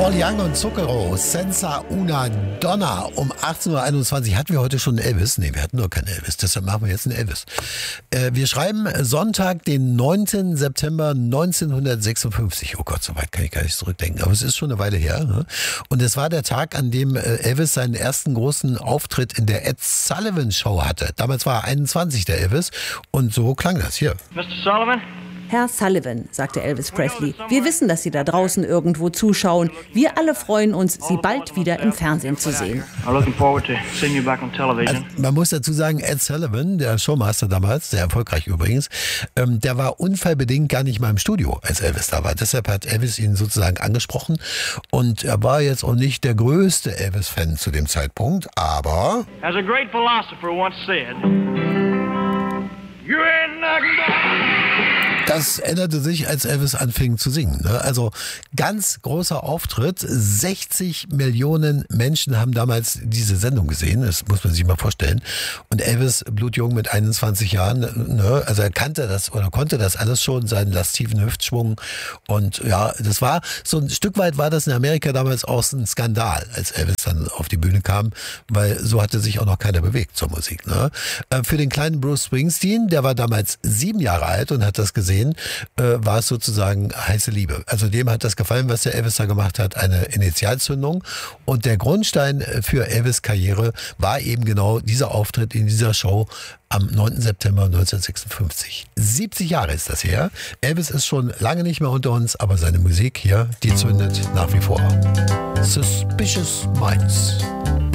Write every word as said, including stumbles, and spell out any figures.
Paul Young und Zucchero, Senza una Donna. Um achtzehn Uhr einundzwanzig hatten wir heute schon Elvis. Nee, wir hatten nur keinen Elvis, deshalb machen wir jetzt einen Elvis. Äh, wir schreiben Sonntag, den neunten September neunzehnhundertsechsundfünfzig. Oh Gott, so weit kann ich gar nicht zurückdenken, aber es ist schon eine Weile her. Ne? Und es war der Tag, an dem Elvis seinen ersten großen Auftritt in der Ed Sullivan Show hatte. Damals war er einundzwanzig, der Elvis, und so klang das hier. Mister Sullivan? Herr Sullivan, sagte Elvis Presley, wir wissen, dass Sie da draußen irgendwo zuschauen. Wir alle freuen uns, Sie bald wieder im Fernsehen zu sehen. I'm looking forward to seeing you back on television. Also, man muss dazu sagen, Ed Sullivan, der Showmaster damals, sehr erfolgreich übrigens, ähm, der war unfallbedingt gar nicht mal im Studio, als Elvis da war. Deshalb hat Elvis ihn sozusagen angesprochen. Und er war jetzt auch nicht der größte Elvis-Fan zu dem Zeitpunkt, aber... As a great philosopher once said, you ain't nothing but... Das änderte sich, als Elvis anfing zu singen. Ne? Also ganz großer Auftritt. sechzig Millionen Menschen haben damals diese Sendung gesehen. Das muss man sich mal vorstellen. Und Elvis, blutjung mit einundzwanzig Jahren, ne? Also er kannte das oder konnte das alles schon, seinen lastiven Hüftschwung. Und ja, das war so ein Stück weit war das in Amerika damals auch ein Skandal, als Elvis dann auf die Bühne kam, weil so hatte sich auch noch keiner bewegt zur Musik. Ne? Für den kleinen Bruce Springsteen, der war damals sieben Jahre alt und hat das gesehen, war es sozusagen heiße Liebe. Also dem hat das gefallen, was der Elvis da gemacht hat, eine Initialzündung. Und der Grundstein für Elvis' Karriere war eben genau dieser Auftritt in dieser Show am neunten September neunzehnhundertsechsundfünfzig. siebzig Jahre ist das her. Elvis ist schon lange nicht mehr unter uns, aber seine Musik hier, die zündet nach wie vor. Suspicious Minds.